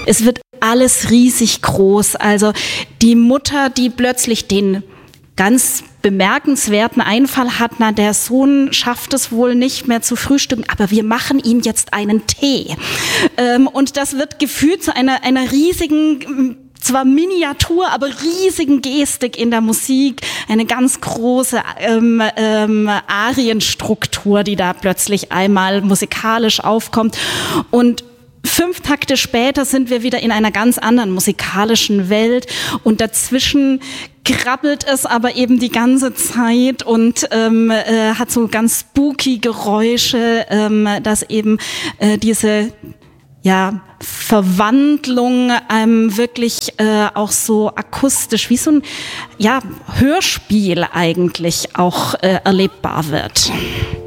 Es wird alles riesig groß. Also die Mutter, die plötzlich den ganz bemerkenswerten Einfall hat, na, der Sohn schafft es wohl nicht mehr zu frühstücken, aber wir machen ihm jetzt einen Tee. Und das wird gefühlt zu einer riesigen, zwar Miniatur, aber riesigen Gestik in der Musik, eine ganz große Arienstruktur, die da plötzlich einmal musikalisch aufkommt. Und 5 Takte später sind wir wieder in einer ganz anderen musikalischen Welt und dazwischen krabbelt es aber eben die ganze Zeit und hat so ganz spooky Geräusche, dass eben diese Verwandlung wirklich auch so akustisch wie so ein Hörspiel eigentlich auch erlebbar wird.